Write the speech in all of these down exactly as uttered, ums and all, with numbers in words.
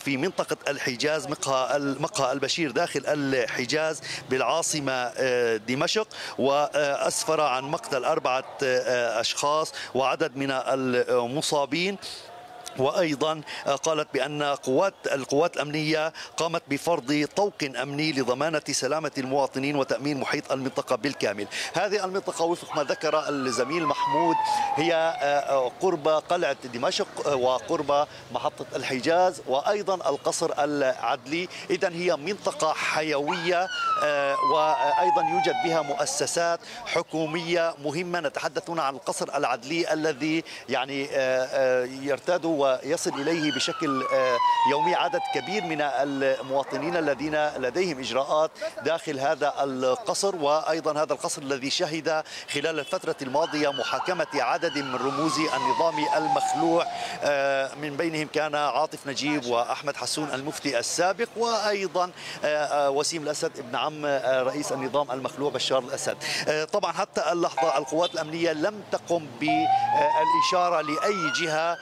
في منطقة الحجاز، مقهى مقهى البشير داخل الحجاز بالعاصمة دمشق، وأسفر عن مقتل أربعة أشخاص وعدد من المصابين. وأيضا قالت بأن قوات القوات الأمنية قامت بفرض طوق أمني لضمانة سلامة المواطنين وتأمين محيط المنطقة بالكامل. هذه المنطقة وفق ما ذكر الزميل محمود هي قرب قلعة دمشق وقرب محطة الحجاز وأيضا القصر العدلي، إذن هي منطقة حيوية وأيضا يوجد بها مؤسسات حكومية مهمة. نتحدث هنا عن القصر العدلي الذي يعني يرتاد ويصل إليه بشكل يومي عدد كبير من المواطنين الذين لديهم إجراءات داخل هذا القصر. وأيضا هذا القصر الذي شهد خلال الفترة الماضية محاكمة عدد من رموز النظام المخلوع، من بينهم كان عاطف نجيب وأحمد حسون المفتي السابق، وأيضا وسيم الأسد ابن عم رئيس النظام المخلوع بشار الأسد. طبعا حتى اللحظة القوات الأمنية لم تقم بالإشارة لأي جهة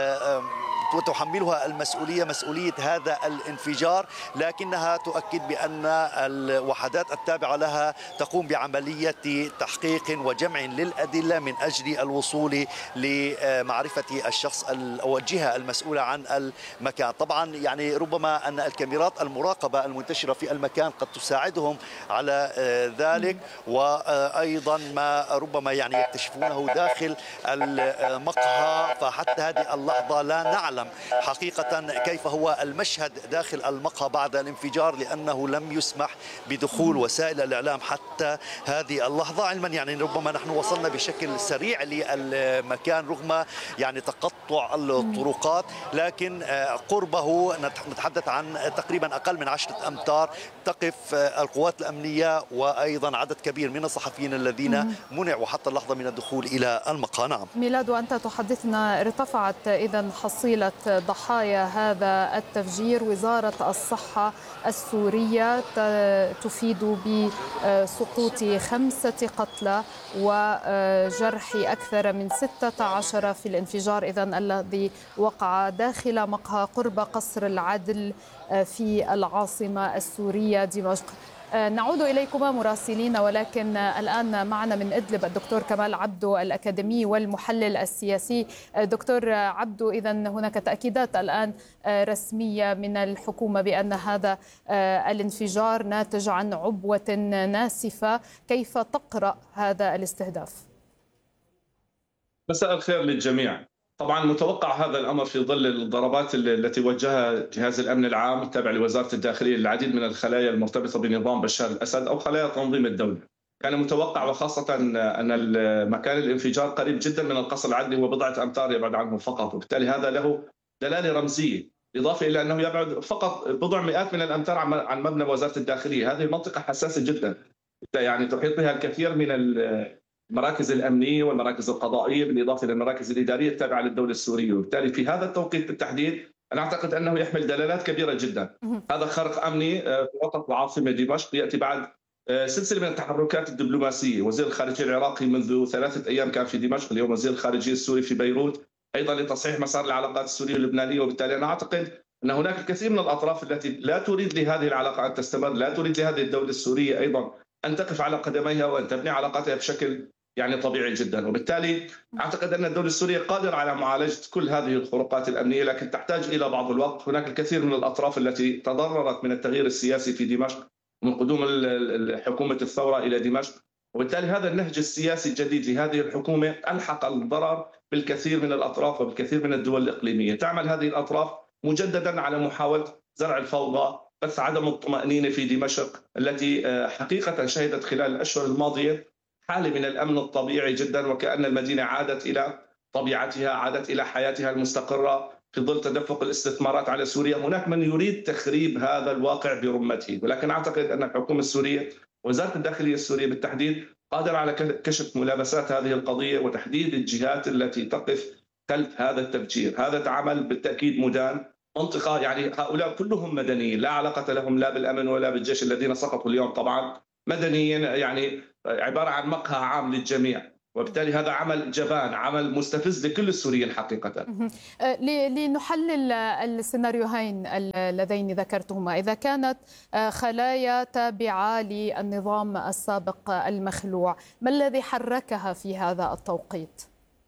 وتحملها المسؤولية مسؤولية هذا الانفجار، لكنها تؤكد بأن الوحدات التابعة لها تقوم بعملية تحقيق وجمع للأدلة من أجل الوصول لمعرفة الشخص أو الجهة المسؤولة عن المكان. طبعا يعني ربما أن الكاميرات المراقبة المنتشرة في المكان قد تساعدهم على ذلك، وأيضا ما ربما يعني يكتشفونه داخل المقهى. فحتى هذه اللحظة لا نعلم حقيقة كيف هو المشهد داخل المقهى بعد الانفجار، لأنه لم يسمح بدخول وسائل الإعلام حتى هذه اللحظة، علما يعني ربما نحن وصلنا بشكل سريع للمكان رغم يعني تقطع الطرقات، لكن قربه نتحدث عن تقريبا أقل من عشرة أمتار تقف القوات الأمنية وأيضا عدد كبير من الصحفيين الذين منعوا حتى اللحظة من الدخول إلى المقهى. نعم ميلاد، وأنت تحدثنا ارتفعت إذن حصيلة ضحايا هذا التفجير. وزارة الصحة السورية تفيد بسقوط خمسة قتلى وجرح أكثر من ستة عشر في الانفجار إذن الذي وقع داخل مقهى قرب قصر العدل في العاصمة السورية دمشق. نعود إليكما مراسلين، ولكن الآن معنا من إدلب الدكتور كمال عبدو الأكاديمي والمحلل السياسي. دكتور عبدو، إذن هناك تأكيدات الآن رسمية من الحكومة بأن هذا الانفجار ناتج عن عبوة ناسفة، كيف تقرأ هذا الاستهداف؟ مساء الخير للجميع. طبعا متوقع هذا الامر في ظل الضربات التي وجهها جهاز الامن العام التابع لوزاره الداخليه للعديد من الخلايا المرتبطه بنظام بشار الاسد او خلايا تنظيم الدوله. كان متوقع، وخاصه ان مكان الانفجار قريب جدا من القصر العدلي وبضعه امتار يبعد عنه فقط، وبالتالي هذا له دلاله رمزيه، بالاضافه الى انه يبعد فقط بضع مئات من الامتار عن مبنى وزاره الداخليه. هذه منطقه حساسه جدا، يعني تحيط بها الكثير من المراكز الامنيه والمراكز القضائيه بالاضافه الى المراكز الاداريه التابعه للدوله السوريه، وبالتالي في هذا التوقيت بالتحديد انا اعتقد انه يحمل دلالات كبيره جدا. هذا خرق امني في وسط العاصمه دمشق ياتي بعد سلسله من التحركات الدبلوماسيه. وزير الخارجيه العراقي منذ ثلاثه ايام كان في دمشق، اليوم وزير الخارجيه السوري في بيروت ايضا لتصحيح مسار العلاقات السوريه اللبنانيه، وبالتالي انا اعتقد ان هناك الكثير من الاطراف التي لا تريد لهذه العلاقه ان تستمر، لا تريد لهذه الدوله السوريه ايضا ان تقف على قدميها وان تبني علاقاتها بشكل يعني طبيعي جدا. وبالتالي اعتقد ان الدوله السوريه قادره على معالجه كل هذه الخروقات الامنيه، لكن تحتاج الى بعض الوقت. هناك الكثير من الاطراف التي تضررت من التغيير السياسي في دمشق ومن قدوم حكومه الثوره الى دمشق، وبالتالي هذا النهج السياسي الجديد لهذه الحكومه الحق الضرر بالكثير من الاطراف وبالكثير من الدول الاقليميه. تعمل هذه الاطراف مجددا على محاوله زرع الفوضى، بث عدم الطمانينه في دمشق التي حقيقه شهدت خلال الاشهر الماضيه حالة من الأمن الطبيعي جدا، وكأن المدينة عادت إلى طبيعتها، عادت إلى حياتها المستقرة في ظل تدفق الاستثمارات على سوريا. هناك من يريد تخريب هذا الواقع برمته، ولكن أعتقد أن الحكومة السورية وزارة الداخلية السورية بالتحديد قادرة على كشف ملابسات هذه القضية وتحديد الجهات التي تقف خلف هذا التفجير. هذا عمل بالتأكيد مدان. منطقة يعني هؤلاء كلهم مدنيين لا علاقة لهم لا بالأمن ولا بالجيش الذين سقطوا اليوم، طبعا مدنيين، يعني عبارة عن مقهى عام للجميع، وبالتالي هذا عمل جبان، عمل مستفز لكل السوريين حقيقة. لنحلل السيناريوهين اللذين ذكرتهما، إذا كانت خلايا تابعة للنظام السابق المخلوع، ما الذي حركها في هذا التوقيت؟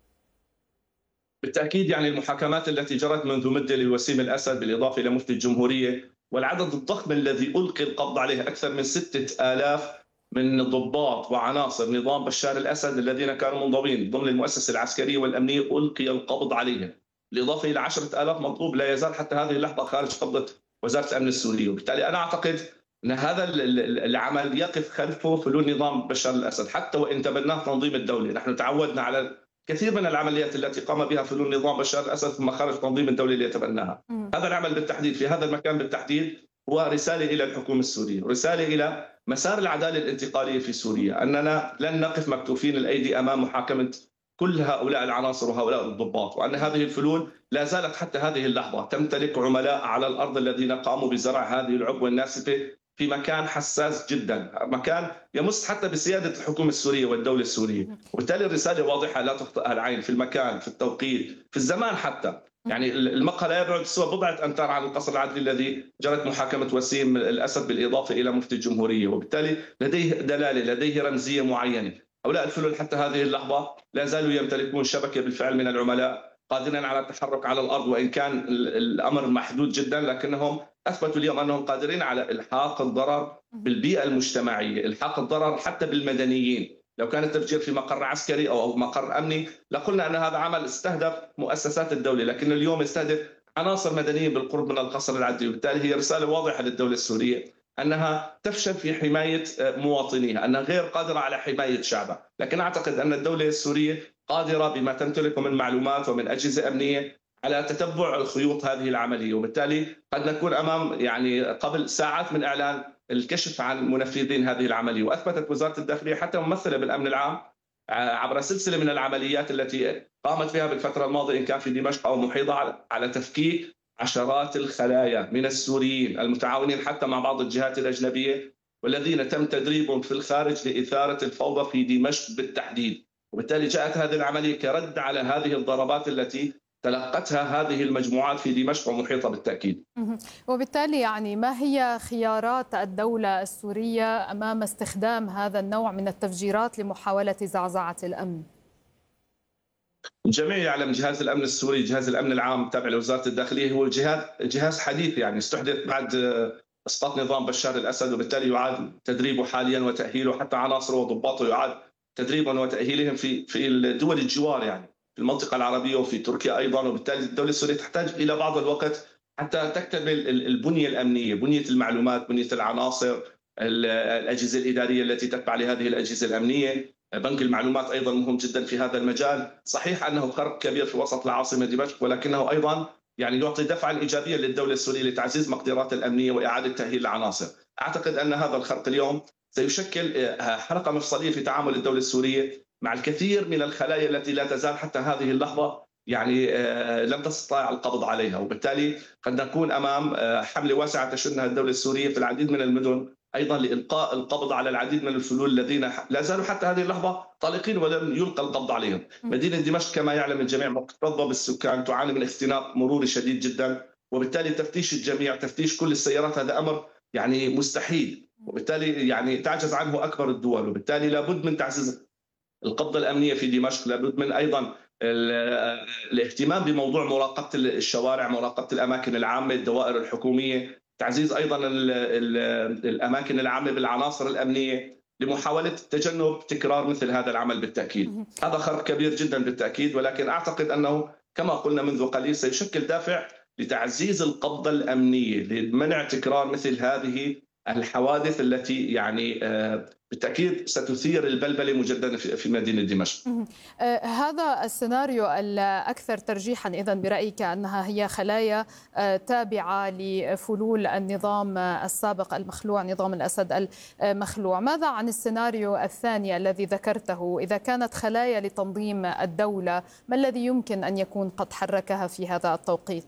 بالتأكيد يعني المحاكمات التي جرت منذ مدة لوسيم الأسد بالإضافة إلى مفتي الجمهورية والعدد الضخم الذي ألقي القبض عليه، أكثر من ستة آلاف من ضباط وعناصر نظام بشار الأسد الذين كانوا منضوين ضمن المؤسسة العسكرية والأمنية ألقي القبض عليهم، بالإضافة إلى عشرة آلاف مطلوب لا يزال حتى هذه اللحظة خارج قبضة وزارة الأمن السورية. وبالتالي أنا أعتقد أن هذا العمل يقف خلفه فلول نظام بشار الأسد، حتى وإن تبناه تنظيم الدولة. نحن تعودنا على كثير من العمليات التي قام بها فلول نظام بشار الأسد ثم خرج تنظيم الدولة ليتبناها. هذا العمل بالتحديد في هذا المكان بالتحديد هو رسالة إلى الحكومة السورية، رسالة إلى مسار العدالة الانتقالية في سوريا، أننا لن نقف مكتوفين الأيدي أمام محاكمة كل هؤلاء العناصر وهؤلاء الضباط، وأن هذه الفلول لا زالت حتى هذه اللحظة تمتلك عملاء على الأرض الذين قاموا بزرع هذه العقوة الناسفة في مكان حساس جدا، مكان يمس حتى بسيادة الحكومة السورية والدولة السورية. وبالتالي الرسالة واضحة لا تخطئها العين في المكان، في التوقيت، في الزمان حتى. يعني المقهى لا يبعد سوى بضعة أمتار عن القصر العدلي الذي جرت محاكمة وسيم الأسد بالإضافة إلى مفتي الجمهورية، وبالتالي لديه دلالة، لديه رمزية معينة. هؤلاء الفلول حتى هذه اللحظة لا زالوا يمتلكون شبكة بالفعل من العملاء قادرين على التحرك على الأرض، وإن كان الأمر محدود جدا لكنهم أثبتوا اليوم أنهم قادرين على إلحاق الضرر بالبيئة المجتمعية، إلحاق الضرر حتى بالمدنيين. لو كان التفجير في مقر عسكري أو مقر أمني لقلنا أن هذا عمل استهدف مؤسسات الدولة، لكن اليوم يستهدف عناصر مدنية بالقرب من القصر العدلي. وبالتالي هي رسالة واضحة للدولة السورية أنها تفشل في حماية مواطنيها، أنها غير قادرة على حماية شعبها. لكن أعتقد أن الدولة السورية قادرة بما تمتلكه من معلومات ومن أجهزة أمنية على تتبع الخيوط هذه العملية. وبالتالي قد نكون أمام يعني قبل ساعات من إعلان الكشف عن منفذين هذه العملية. وأثبتت وزارة الداخلية حتى ممثلة بالأمن العام عبر سلسلة من العمليات التي قامت بها بالفترة الماضية إن كان في دمشق أو محيطها على تفكيك عشرات الخلايا من السوريين المتعاونين حتى مع بعض الجهات الأجنبية والذين تم تدريبهم في الخارج لإثارة الفوضى في دمشق بالتحديد. وبالتالي جاءت هذه العملية كرد على هذه الضربات التي تلقتها هذه المجموعات في دمشق ومحيطها بالتأكيد. وبالتالي يعني ما هي خيارات الدولة السورية أمام استخدام هذا النوع من التفجيرات لمحاولة زعزعة الأمن؟ الجميع يعلم جهاز الأمن السوري، جهاز الأمن العام تابع لوزارة الداخلية، هو جهاز جهاز حديث يعني استحدث بعد اسقاط نظام بشار الأسد، وبالتالي يعاد تدريبه حاليا وتأهيله، حتى عناصره وضباطه يعاد تدريبهم وتأهيلهم في في الدول الجوار يعني في المنطقة العربية وفي تركيا أيضا. وبالتالي الدولة السورية تحتاج إلى بعض الوقت حتى تكتمل البنية الأمنية، بنية المعلومات، بنية العناصر، الأجهزة الإدارية التي تتبع لهذه الأجهزة الأمنية. بنك المعلومات أيضا مهم جدا في هذا المجال. صحيح أنه خرق كبير في وسط العاصمة دمشق، ولكنه أيضا يعني يعطي دفعة إيجابية للدولة السورية لتعزيز مقدرات الأمنية وإعادة تأهيل العناصر. أعتقد أن هذا الخرق اليوم سيشكل حلقة مفصلية في تعامل الدولة السورية مع الكثير من الخلايا التي لا تزال حتى هذه اللحظة يعني لم تستطع القبض عليها. وبالتالي قد نكون أمام حملة واسعة تشنها الدولة السورية في العديد من المدن أيضا لإلقاء القبض على العديد من الفلول الذين لا زالوا حتى هذه اللحظة طالقين ولم يلقى القبض عليهم. مدينة دمشق كما يعلم الجميع مكتظة بالسكان، تعاني من اختناق مروري شديد جدا، وبالتالي تفتيش الجميع، تفتيش كل السيارات، هذا أمر يعني مستحيل، وبالتالي يعني تعجز عنه أكبر الدول. وبالتالي لابد من تعزيز القبضة الأمنية في دمشق، لابد من أيضا الاهتمام بموضوع مراقبة الشوارع، مراقبة الأماكن العامة، الدوائر الحكومية، تعزيز أيضا الأماكن العامة بالعناصر الأمنية لمحاولة تجنب تكرار مثل هذا العمل بالتأكيد. هذا خرق كبير جدا بالتأكيد، ولكن أعتقد أنه كما قلنا منذ قليل سيشكل دافع لتعزيز القبضة الأمنية لمنع تكرار مثل هذه الحوادث التي يعني بالتأكيد ستثير البلبلة مجددا في مدينة دمشق. هذا السيناريو الأكثر ترجيحا إذن برأيك أنها هي خلايا تابعة لفلول النظام السابق المخلوع، نظام الأسد المخلوع. ماذا عن السيناريو الثاني الذي ذكرته؟ إذا كانت خلايا لتنظيم الدولة، ما الذي يمكن أن يكون قد حركها في هذا التوقيت؟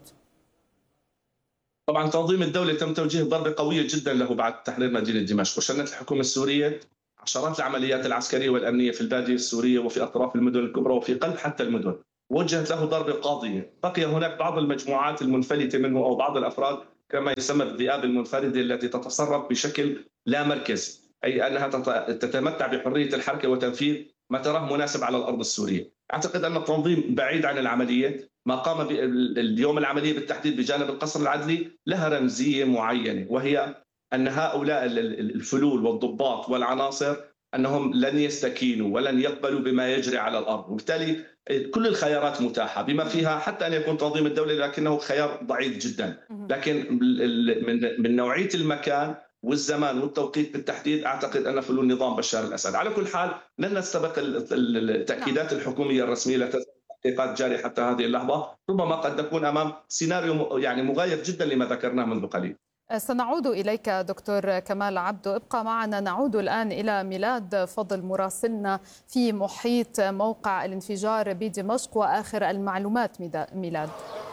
طبعا تنظيم الدولة تم توجيه ضربة قوية جدا له بعد تحرير مدينة دمشق، وشنت الحكومة السورية عشرات العمليات العسكرية والأمنية في البادية السورية وفي أطراف المدن الكبرى وفي قلب حتى المدن، وجهت له ضربة قاضية. بقي هناك بعض المجموعات المنفلتة منه أو بعض الأفراد كما يسمى الذئاب المنفردة التي تتصرف بشكل لا مركزي، أي أنها تتمتع بحرية الحركة وتنفيذ ما تراه مناسب على الأرض السورية. أعتقد أن التنظيم بعيد عن العملية، ما قام اليوم العملية بالتحديد بجانب القصر العدلي لها رمزية معينة، وهي أن هؤلاء الفلول والضباط والعناصر أنهم لن يستكينوا ولن يقبلوا بما يجري على الأرض، وبالتالي كل الخيارات متاحة بما فيها حتى أن يكون تنظيم الدولة، لكنه خيار ضعيف جدا. لكن من من نوعية المكان والزمان والتوقيت بالتحديد أعتقد أن فلول نظام بشار الأسد. على كل حال لن نستبق التأكيدات الحكومية الرسمية التي التحقيقات جارية حتى هذه اللحظة، ربما قد نكون أمام سيناريو يعني مغاير جدا لما ذكرناه منذ قليل. سنعود إليك دكتور كمال عبدو، ابقى معنا. نعود الآن إلى ميلاد فضل مراسلنا في محيط موقع الانفجار بدمشق وآخر المعلومات. ميلاد.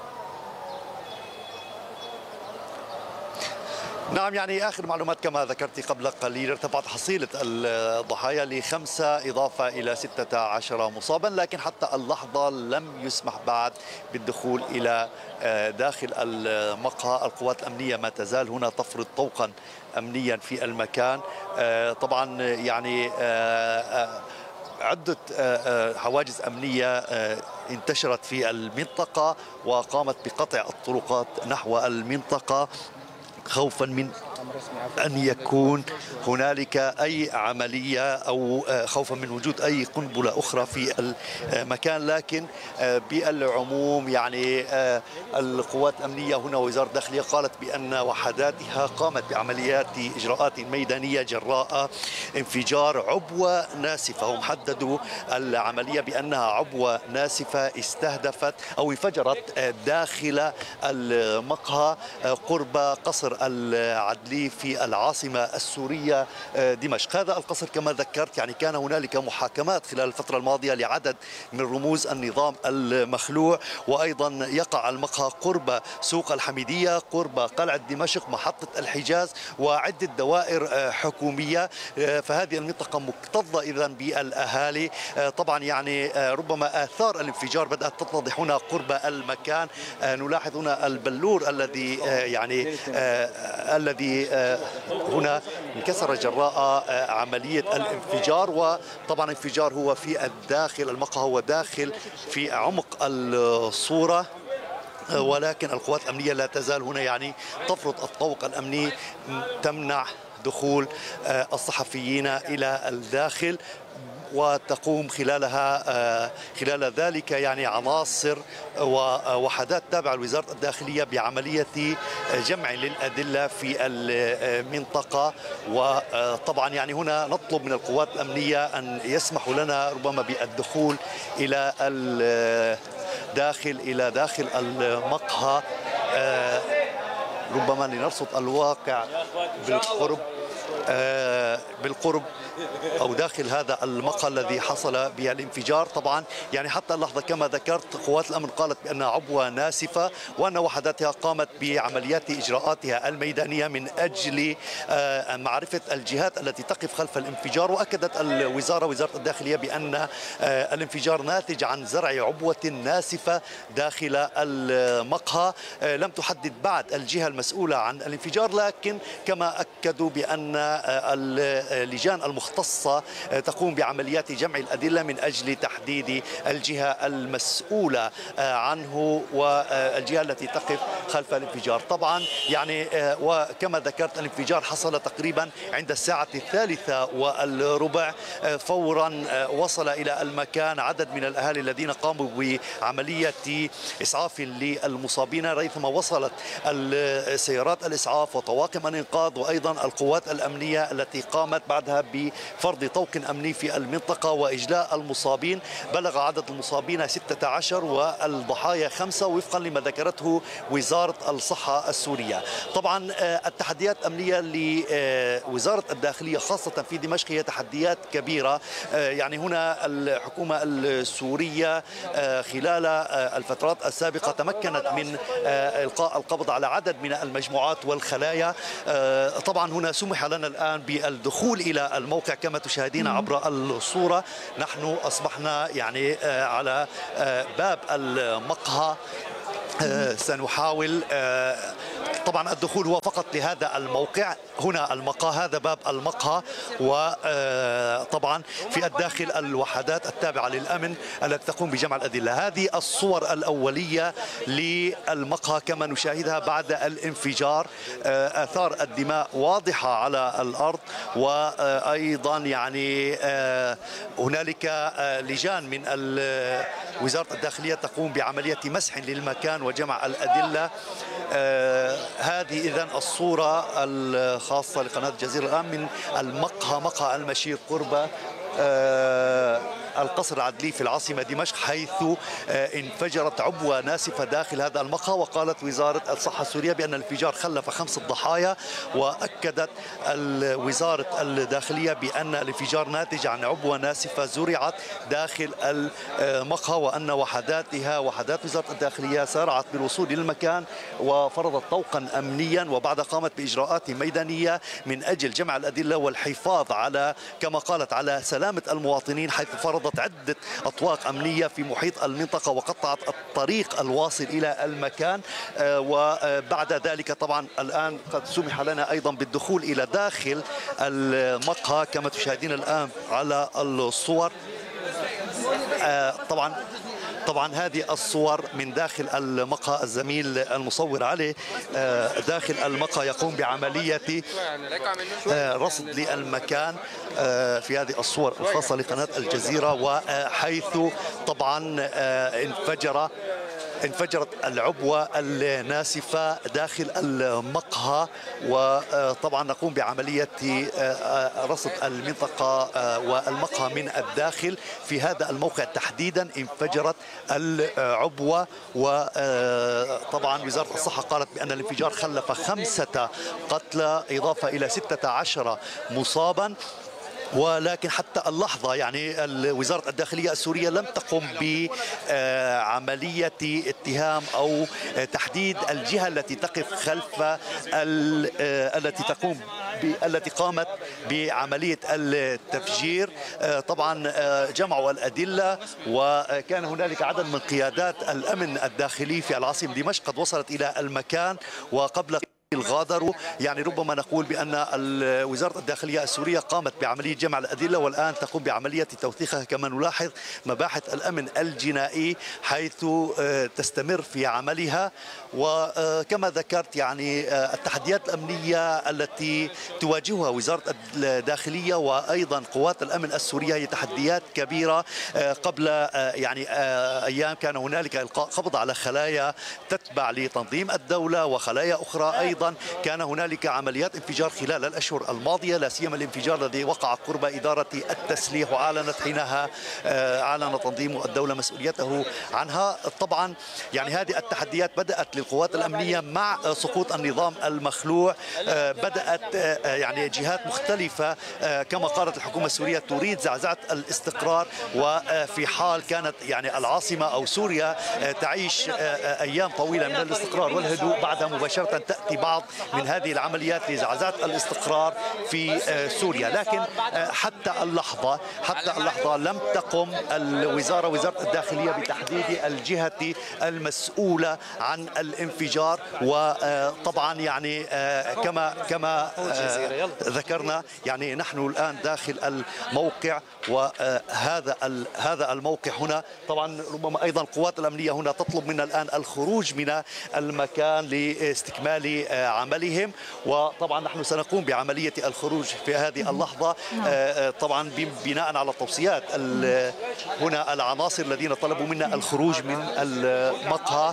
نعم، يعني آخر معلومات كما ذكرت قبل قليل، ارتفعت حصيلة الضحايا لخمسة إضافة إلى ستة عشر مصابا، لكن حتى اللحظة لم يسمح بعد بالدخول إلى داخل المقهى. القوات الأمنية ما تزال هنا تفرض طوقا أمنيا في المكان. طبعا يعني عدة حواجز أمنية انتشرت في المنطقة وقامت بقطع الطرقات نحو المنطقة خوفا من أن يكون هنالك أي عملية أو خوفا من وجود أي قنبلة أخرى في المكان. لكن بالعموم يعني القوات الأمنية هنا ووزارة الداخلية قالت بأن وحداتها قامت بعمليات إجراءات ميدانية جراء انفجار عبوة ناسفة. هم حددوا العملية بأنها عبوة ناسفة استهدفت أو انفجرت داخل المقهى قرب قصر العدلي في العاصمة السورية دمشق. هذا القصر كما ذكرت يعني كان هنالك محاكمات خلال الفترة الماضية لعدد من رموز النظام المخلوع، وأيضا يقع المقهى قرب سوق الحميدية قرب قلعة دمشق محطة الحجاز وعدة دوائر حكومية، فهذه المنطقة مكتظة إذن بالأهالي. طبعا يعني ربما آثار الانفجار بدأت تتضح هنا قرب المكان. نلاحظ هنا البلور الذي يعني الذي هنا انكسر جراء عملية الانفجار، وطبعا الانفجار هو في الداخل، المقهى هو داخل في عمق الصورة، ولكن القوات الأمنية لا تزال هنا يعني تفرض الطوق الأمني تمنع دخول الصحفيين إلى الداخل، وتقوم خلالها خلال ذلك يعني عناصر ووحدات تابعة لوزارة الداخلية بعملية جمع للأدلة في المنطقة. وطبعا يعني هنا نطلب من القوات الأمنية أن يسمحوا لنا ربما بالدخول إلى الداخل إلى داخل المقهى ربما لنرصد الواقع بالقرب بالقرب أو داخل هذا المقهى الذي حصل به الانفجار. طبعا يعني حتى اللحظة كما ذكرت قوات الأمن قالت بأنها عبوة ناسفة وأن وحداتها قامت بعمليات إجراءاتها الميدانية من أجل معرفة الجهات التي تقف خلف الانفجار. وأكدت الوزارة وزارة الداخلية بأن الانفجار ناتج عن زرع عبوة ناسفة داخل المقهى. لم تحدد بعد الجهة المسؤولة عن الانفجار، لكن كما أكدوا بأن اللجان المختصة تقوم بعمليات جمع الأدلة من أجل تحديد الجهة المسؤولة عنه والجهة التي تقف خلف الانفجار. طبعا يعني وكما ذكرت الانفجار حصل تقريبا عند الساعة الثالثة والربع. فورا وصل إلى المكان عدد من الأهالي الذين قاموا بعملية إسعاف للمصابين، ريثما وصلت السيارات الإسعاف وطواقم الإنقاذ وأيضا القوات الأمنية التي قامت بعدها بفرض طوق أمني في المنطقة وإجلاء المصابين. بلغ عدد المصابين ستة عشر والضحايا خمسة وفقا لما ذكرته وزارة الصحة السورية. طبعا التحديات الأمنية لوزارة الداخلية خاصة في دمشق هي تحديات كبيرة. يعني هنا الحكومة السورية خلال الفترات السابقة تمكنت من إلقاء القبض على عدد من المجموعات والخلايا. طبعا هنا سمح لنا الآن بالدخول إلى الموقع كما تشاهدين عبر الصورة. نحن أصبحنا يعني على باب المقهى. سنحاول طبعا الدخول هو فقط لهذا الموقع. هنا المقهى، هذا باب المقهى، وطبعا في الداخل الوحدات التابعة للأمن التي تقوم بجمع الأدلة. هذه الصور الأولية للمقهى كما نشاهدها بعد الانفجار. آثار الدماء واضحة على الأرض، وأيضا يعني هنالك لجان من وزارة الداخلية تقوم بعملية مسح للمكان وجمع الأدلة. هذه إذن الصورة الخاصة لقناة الجزيرة الآن من المقهى، مقهى المشير قرب القصر العدلي في العاصمة دمشق، حيث انفجرت عبوة ناسفة داخل هذا المقهى. وقالت وزارة الصحة السورية بأن الانفجار خلف خمس ضحايا، وأكدت وزارة الداخلية بأن الانفجار ناتج عن عبوة ناسفة زرعت داخل المقهى، وأن وحداتها وحدات وزارة الداخلية سارعت بالوصول للمكان وفرضت طوقا أمنيا، وبعد قامت بإجراءات ميدانية من أجل جمع الأدلة والحفاظ على كما قالت على سلامة المواطنين، حيث فرضت عدة أطواق أمنية في محيط المنطقة وقطعت الطريق الواصل إلى المكان. وبعد ذلك طبعا الآن قد سمح لنا أيضا بالدخول إلى داخل المقهى كما تشاهدين الآن على الصور. طبعا طبعا هذه الصور من داخل المقهى. الزميل المصور علي داخل المقهى يقوم بعملية رصد للمكان في هذه الصور الخاصة لقناة الجزيرة، وحيث طبعا انفجر انفجرت العبوة الناسفة داخل المقهى. وطبعا نقوم بعملية رصد المنطقة والمقهى من الداخل. في هذا الموقع تحديدا انفجرت العبوة، وطبعا وزارة الصحة قالت بأن الانفجار خلف خمسة قتلى إضافة إلى ستة عشر مصابا. ولكن حتى اللحظة يعني وزارة الداخلية السورية لم تقم بعملية اتهام أو تحديد الجهة التي تقف خلف التي تقوم التي قامت بعملية التفجير. طبعا جمعوا الأدلة، وكان هنالك عدد من قيادات الأمن الداخلي في العاصمة دمشق قد وصلت إلى المكان وقبل غادروا. يعني ربما نقول بأن وزارة الداخلية السورية قامت بعملية جمع الأدلة، والآن تقوم بعملية توثيقها كما نلاحظ مباحث الأمن الجنائي حيث تستمر في عملها. وكما ذكرت يعني التحديات الأمنية التي تواجهها وزارة الداخلية وأيضا قوات الأمن السورية هي تحديات كبيرة. قبل يعني أيام كان هنالك إلقاء قبض على خلايا تتبع لتنظيم الدولة وخلايا أخرى. أيضا كان هنالك عمليات انفجار خلال الأشهر الماضية، لا سيما الانفجار الذي وقع قرب إدارة التسليح، وأعلنت حينها أعلن تنظيم الدولة مسؤوليته عنها. طبعا يعني هذه التحديات بدأت للقوات الأمنية مع سقوط النظام المخلوع. بدأت يعني جهات مختلفة كما قالت الحكومة السورية تريد زعزعة الاستقرار، وفي حال كانت يعني العاصمة أو سوريا تعيش أيام طويلة من الاستقرار والهدوء، بعدها مباشرة تأتي بعض من هذه العمليات لزعزعة الاستقرار في سوريا. لكن حتى اللحظة حتى اللحظة لم تقم الوزارة وزارة الداخلية بتحديد الجهة المسؤولة عن الانفجار. وطبعا يعني كما كما ذكرنا يعني نحن الآن داخل الموقع، وهذا هذا الموقع هنا طبعا ربما أيضا القوات الأمنية هنا تطلب منا الآن الخروج من المكان لاستكمال عملهم. وطبعا نحن سنقوم بعملية الخروج في هذه اللحظة طبعا بناء على التوصيات. هنا العناصر الذين طلبوا منا الخروج من المقهى.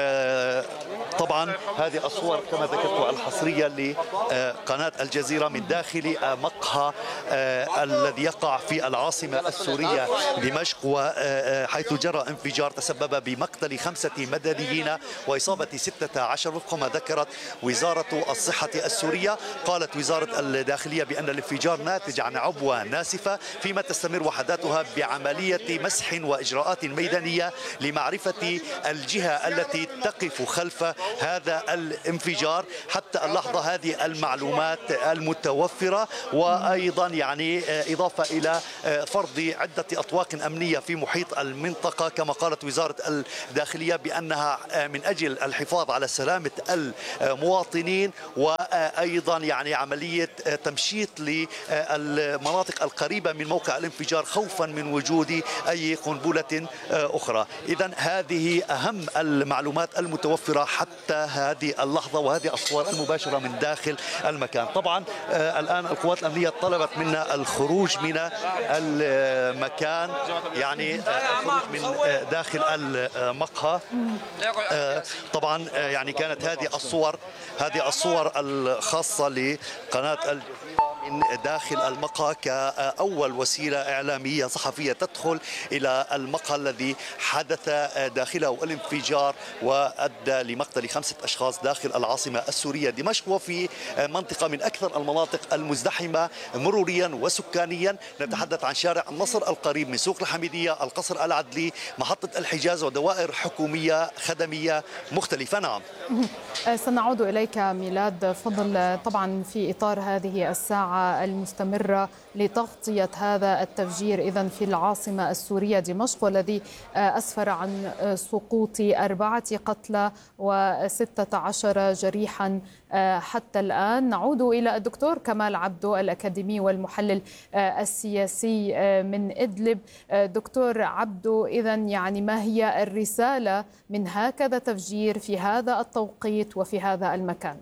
طبعا هذه الصور كما ذكرت الحصرية لقناة الجزيرة من داخل مقهى الذي يقع في العاصمة السورية دمشق، وحيث جرى انفجار تسبب بمقتل خمسة مدنيين وإصابة ستة عشر وفق ما ذكرت وزارة الصحة السورية. قالت وزارة الداخلية بأن الانفجار ناتج عن عبوة ناسفة، فيما تستمر وحداتها بعملية مسح وإجراءات ميدانية لمعرفة الجهة التي تقف خلف هذا الانفجار. حتى اللحظة هذه المعلومات المتوفرة، وأيضا يعني إضافة إلى فرض عدة أطواق أمنية في محيط المنطقة كما قالت وزارة الداخلية بأنها من أجل الحفاظ على سلامة المواطنين، وأيضا يعني عملية تمشيط للمناطق القريبة من موقع الانفجار خوفا من وجود أي قنبلة أخرى. إذن هذه أهم المعلومات المتوفرة حتى هذه اللحظة، وهذه الصور المباشرة من داخل المكان. طبعا الآن القوات الأمنية طلبت منا الخروج من المكان، يعني الخروج من داخل المقهى. طبعا يعني كانت هذه الصور هذه الصور الخاصة لقناة الجزيرة من داخل المقهى كأول وسيلة إعلامية صحفية تدخل إلى المقهى الذي حدث داخله الانفجار وأدى لمقتل خمسة أشخاص داخل العاصمة السورية دمشق، وفي منطقة من أكثر المناطق المزدحمة مروريا وسكانيا. نتحدث عن شارع النصر القريب من سوق الحميدية، القصر العدلي، محطة الحجاز، ودوائر حكومية خدمية مختلفة. نعم، سنعود إليك ميلاد فضل. طبعا في إطار هذه الساعة المستمرة لتغطية هذا التفجير إذن في العاصمة السورية دمشق، والذي أسفر عن سقوط أربعة قتلى وستة عشر جريحا حتى الآن. نعود إلى الدكتور كمال عبدو الأكاديمي والمحلل السياسي من إدلب. دكتور عبدو، إذن يعني ما هي الرسالة من هكذا تفجير في هذا التوقيت وفي هذا المكان؟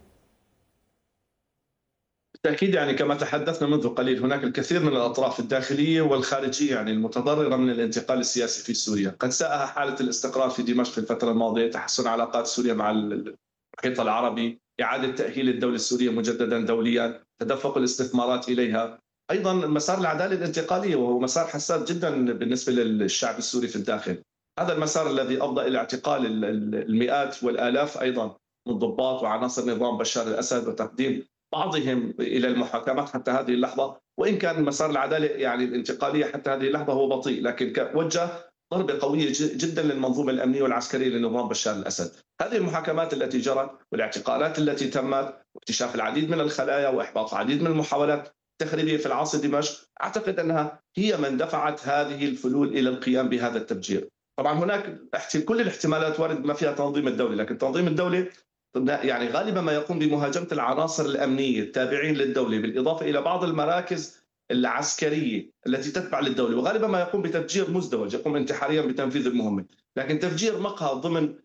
بالتأكيد يعني كما تحدثنا منذ قليل، هناك الكثير من الأطراف الداخلية والخارجية يعني المتضررة من الانتقال السياسي في سوريا. قد ساءها حالة الاستقرار في دمشق في الفترة الماضية، تحسن علاقات سوريا مع المحيط العربي، إعادة تأهيل الدولة السورية مجددا دوليا، تدفق الاستثمارات إليها، أيضا مسار العدالة الانتقالية وهو مسار حساس جدا بالنسبة للشعب السوري في الداخل. هذا المسار الذي أفضى إلى اعتقال المئات والآلاف أيضا من ضباط وعناصر نظام بشار الأسد وتقديم بعضهم إلى المحاكمات حتى هذه اللحظة، وإن كان مسار العدالة يعني الانتقالية حتى هذه اللحظة هو بطيء، لكن وجه ضربة قوية جدا للمنظومة الأمنية والعسكرية لنظام بشار الأسد. هذه المحاكمات التي جرت والاعتقالات التي تمت واكتشاف العديد من الخلايا وإحباط العديد من المحاولات التخريبية في العاصمة دمشق، أعتقد أنها هي من دفعت هذه الفلول إلى القيام بهذا التفجير. طبعا هناك كل الاحتمالات وارد بما فيها تنظيم الدولة، لكن تنظيم الدولة يعني غالبا ما يقوم بمهاجمة العناصر الأمنية التابعين للدولة، بالإضافة إلى بعض المراكز العسكرية التي تتبع للدولة، وغالبا ما يقوم بتفجير مزدوج، يقوم انتحاريا بتنفيذ المهمة. لكن تفجير مقهى ضمن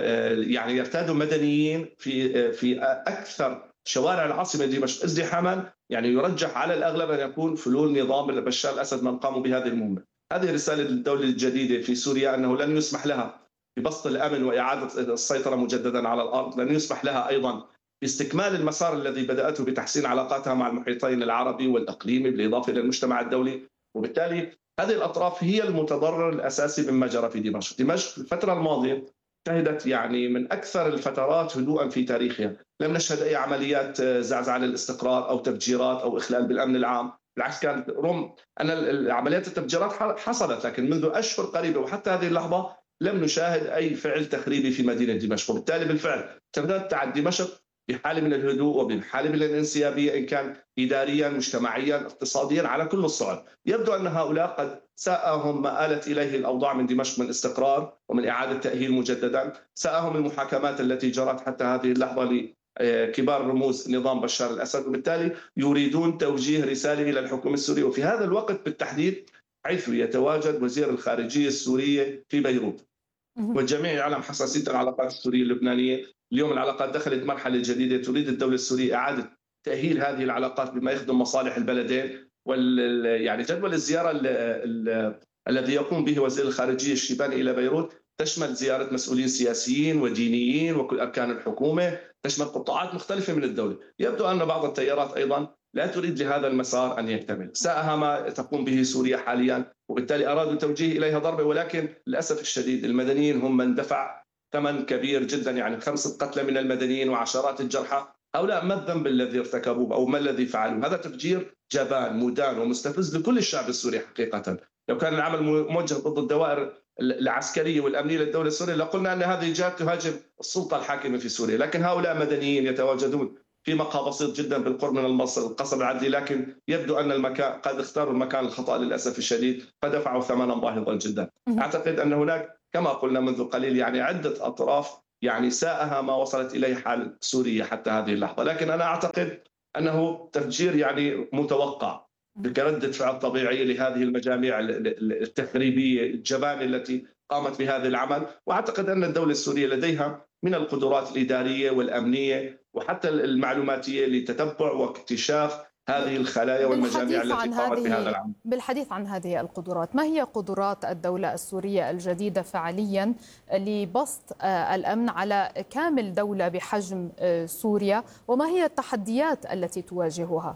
يعني يرتاد مدنيين في في أكثر شوارع العاصمة دمشق ازدحاما، يعني يرجح على الأغلب أن يكون فلول نظام بشار الأسد من قاموا بهذه المهمة. هذه رسالة للدولة الجديدة في سوريا أنه لن يسمح لها ببسط الأمن وإعادة السيطرة مجددا على الأرض، لن يسمح لها أيضا باستكمال المسار الذي بدأته بتحسين علاقاتها مع المحيطين العربي والإقليمي بالإضافة إلى المجتمع الدولي. وبالتالي هذه الأطراف هي المتضرر الأساسي مما جرى في دمشق. دمشق في الفترة الماضية شهدت يعني من أكثر الفترات هدوءا في تاريخها، لم نشهد أي عمليات زعزعة للاستقرار أو تفجيرات أو إخلال بالأمن العام، بالعكس كانت رغم أن العمليات التفجيرات حصلت، لكن منذ أشهر قريبة وحتى هذه اللحظة لم نشاهد أي فعل تخريبي في مدينة دمشق. وبالتالي بالفعل تبدأت دمشق بحالة من الهدوء وبحالة من الانسيابية، إن كان إداريا مجتمعيا اقتصاديا على كل الصعد. يبدو أن هؤلاء قد ساءهم ما آلت إليه الأوضاع من دمشق من استقرار ومن إعادة تأهيل مجددا، ساءهم المحاكمات التي جرت حتى هذه اللحظة لكبار رموز نظام بشار الأسد، وبالتالي يريدون توجيه رسالة إلى الحكومة السورية، وفي هذا الوقت بالتحديد حيث يتواجد وزير الخارجية السورية في بيروت، والجميع يعلم حساسية العلاقات السورية اللبنانية. اليوم العلاقات دخلت مرحلة جديدة، تريد الدولة السورية إعادة تأهيل هذه العلاقات بما يخدم مصالح البلدين. وال يعني جدول الزيارة الذي يقوم به وزير الخارجية الشيباني إلى بيروت تشمل زيارة مسؤولين سياسيين ودينيين وكل أركان الحكومة، تشمل قطاعات مختلفة من الدولة. يبدو أن بعض التيارات أيضا لا تريد لهذا المسار أن يكتمل، ساءها ما تقوم به سوريا حاليا، وبالتالي أرادوا توجيه إليها ضربة، ولكن للأسف الشديد المدنيين هم من دفع ثمن كبير جدا، يعني خمسة قتلى من المدنيين وعشرات الجرحى. هؤلاء ما الذنب الذي ارتكبوه أو ما الذي فعلوا؟ هذا تفجير جبان مدان ومستفز لكل الشعب السوري حقيقة. لو كان العمل موجه ضد الدوائر العسكريه والامنيه للدوله السوريه لقلنا ان هذه جهات تهاجم السلطه الحاكمه في سوريا، لكن هؤلاء مدنيين يتواجدون في مقهى بسيط جدا بالقرب من القصر العدلي، لكن يبدو ان المكان قد اختاروا المكان الخطا للاسف الشديد فدفعوا ثمنا باهظا جدا. اعتقد ان هناك كما قلنا منذ قليل يعني عده اطراف يعني ساءها ما وصلت اليه حال سوريا حتى هذه اللحظه، لكن انا اعتقد انه تفجير يعني متوقع كردة فعل طبيعيه لهذه المجاميع التخريبيه الجبانه التي قامت بهذا العمل، واعتقد ان الدوله السوريه لديها من القدرات الاداريه والامنيه وحتى المعلوماتيه لتتبع واكتشاف هذه الخلايا والمجاميع التي قامت بهذا العمل. بالحديث عن هذه القدرات، ما هي قدرات الدولة السورية الجديدة فعليا لبسط الأمن على كامل دولة بحجم سوريا، وما هي التحديات التي تواجهها؟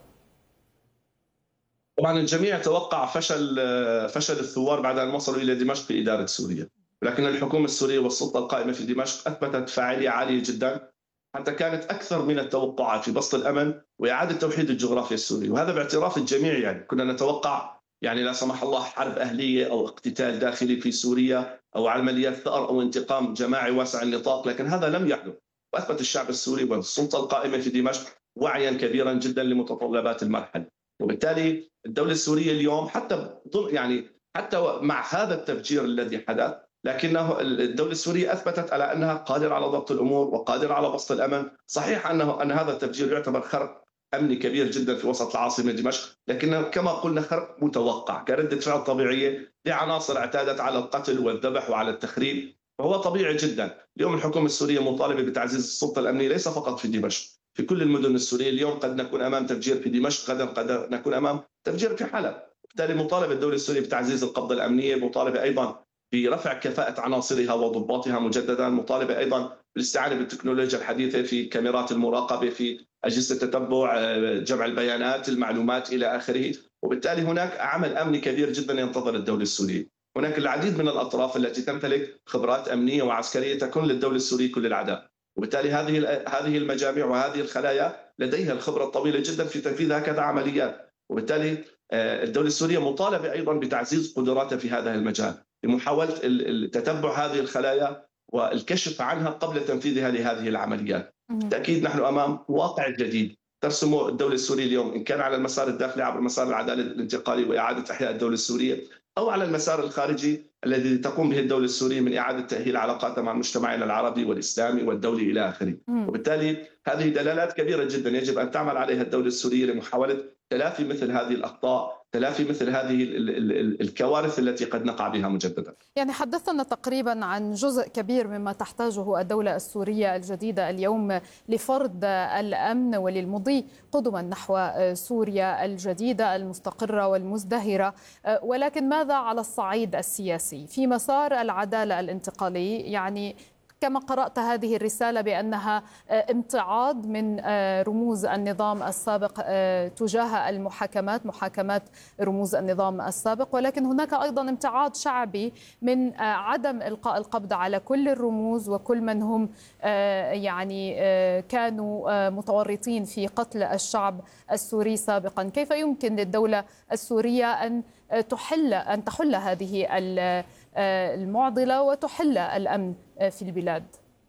طبعا الجميع توقع فشل فشل الثوار بعد ان وصلوا الى دمشق في اداره سوريا، لكن الحكومه السوريه والسلطه القائمه في دمشق اثبتت فاعليه عاليه جدا حتى كانت اكثر من التوقعات في بسط الامن واعاده توحيد الجغرافيا السوريه، وهذا باعتراف الجميع. يعني كنا نتوقع يعني لا سمح الله حرب اهليه او اقتتال داخلي في سوريا او عمليات ثار او انتقام جماعي واسع النطاق، لكن هذا لم يحدث، واثبت الشعب السوري والسلطه القائمه في دمشق وعيا كبيرا جدا لمتطلبات المرحله، وبالتالي الدوله السوريه اليوم حتى يعني حتى مع هذا التفجير الذي حدث، لكنه الدولة السورية أثبتت على أنها قادرة على ضبط الأمور وقادرة على بسط الأمن. صحيح أنه أن هذا التفجير يعتبر خرق أمني كبير جدا في وسط العاصمة دمشق، لكنه كما قلنا خرق متوقع كردة فعل طبيعية لعناصر اعتادت على القتل والذبح وعلى التخريب، فهو طبيعي جدا. اليوم الحكومة السورية مطالبة بتعزيز السلطة الأمنية ليس فقط في دمشق، في كل المدن السورية. اليوم قد نكون أمام تفجير في دمشق، غدا قد نكون أمام تفجير في حلب، بالتالي مطالبة الدولة السورية بتعزيز القبضة الأمنية، مطالبة أيضا برفع كفاءة عناصرها وضباطها مجددا، مطالبة أيضا بالاستعانة بالتكنولوجيا الحديثة في كاميرات المراقبة، في أجهزة التتبع، جمع البيانات، المعلومات إلى آخره، وبالتالي هناك عمل أمني كبير جدا ينتظر الدولة السورية. هناك العديد من الأطراف التي تمتلك خبرات أمنية وعسكرية تكون للدولة السورية كل العداء، وبالتالي هذه هذه المجاميع وهذه الخلايا لديها الخبرة الطويلة جدا في تنفيذ هكذا عمليات، وبالتالي الدولة السورية مطالبة أيضا بتعزيز قدراتها في هذا المجال لمحاولة تتبع هذه الخلايا والكشف عنها قبل تنفيذها لهذه العمليات. بالتأكيد نحن أمام واقع جديد ترسمه الدولة السورية اليوم، إن كان على المسار الداخلي عبر مسار العدالة الانتقالي وإعادة إحياء الدولة السورية، أو على المسار الخارجي الذي تقوم به الدولة السورية من إعادة تأهيل علاقاتها مع مجتمعنا العربي والإسلامي والدولي إلى آخره. وبالتالي هذه دلالات كبيرة جدا يجب أن تعمل عليها الدولة السورية لمحاولة تلافي مثل هذه الأخطاء، تلافي مثل هذه الكوارث التي قد نقع بها مجددا. يعني حدثنا تقريبا عن جزء كبير مما تحتاجه الدولة السورية الجديدة اليوم لفرض الأمن وللمضي قدما نحو سوريا الجديدة المستقرة والمزدهرة، ولكن ماذا على الصعيد السياسي في مسار العدالة الانتقالي؟ يعني كما قرأت هذه الرسالة بأنها امتعاض من رموز النظام السابق تجاه المحاكمات، محاكمات رموز النظام السابق، ولكن هناك أيضا امتعاض شعبي من عدم إلقاء القبض على كل الرموز وكل من هم يعني كانوا متورطين في قتل الشعب السوري سابقا. كيف يمكن للدولة السورية أن تحل أن تحل هذه المعضلة وتحل الأمن في البلاد؟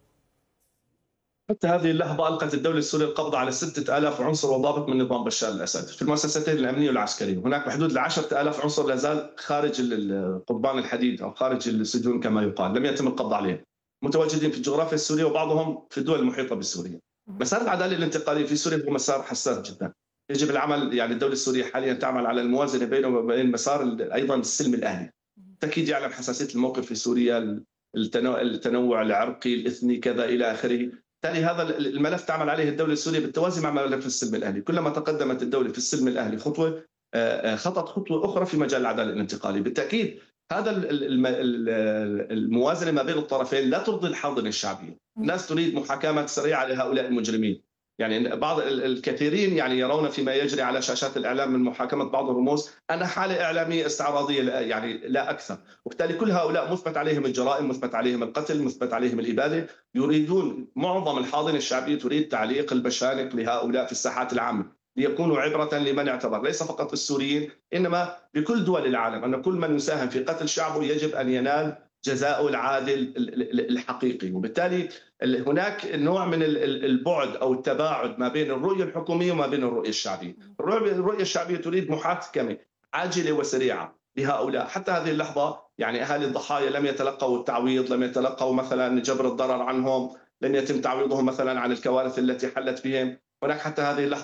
حتى هذه اللحظة ألقت الدولة السورية القبض على ستة آلاف عنصر وضابط من نظام بشار الأسد في المؤسستين الأمنية والعسكرية. هناك بحدود العشرة آلاف عنصر لازال خارج قضبان الحديد أو خارج السجون كما يقال، لم يتم القبض عليهم، متواجدين في الجغرافيا السورية وبعضهم في الدول المحيطة بسوريا. مسار العدالة الانتقالية في سوريا هو مسار حساس جدا، يجب العمل، يعني الدولة السورية حاليا تعمل على الموازنة بينه وبين مسار أيضا السلم الأهلي. تأكيد يعلم حساسية الموقف في سوريا، التنوع العرقي الإثني كذا إلى آخره، بالتالي هذا الملف تعمل عليه الدولة السورية بالتوازي مع ملف السلم الأهلي. كلما تقدمت الدولة في السلم الأهلي خطوة خطت خطوة أخرى في مجال العدالة الانتقالي. بالتأكيد هذا الموازنة ما بين الطرفين لا ترضي الحاضنة الشعبية. الناس تريد محاكمة سريعة لهؤلاء المجرمين، يعني بعض الكثيرين يعني يرون فيما يجري على شاشات الإعلام من محاكمة بعض الرموز أن حالة إعلامية استعراضية يعني لا أكثر، وبالتالي كل هؤلاء مثبت عليهم الجرائم، مثبت عليهم القتل، مثبت عليهم الإبادة. يريدون معظم الحاضنة الشعبية تريد تعليق البشانق لهؤلاء في الساحات العامة ليكونوا عبرة لمن اعتبر، ليس فقط السوريين إنما بكل دول العالم، أن كل من يساهم في قتل شعبه يجب أن ينال جزاء العادل الحقيقي. وبالتالي هناك نوع من البعد أو التباعد ما بين الرؤية الحكومية وما بين الرؤية الشعبية. الرؤية الشعبية تريد محاكمة عاجلة وسريعة لهؤلاء. حتى هذه اللحظة يعني أهالي الضحايا لم يتلقوا التعويض، لم يتلقوا مثلا جبر الضرر عنهم، لم يتم تعويضهم مثلا عن الكوارث التي حلت بهم. هناك حتى هذه اللحظة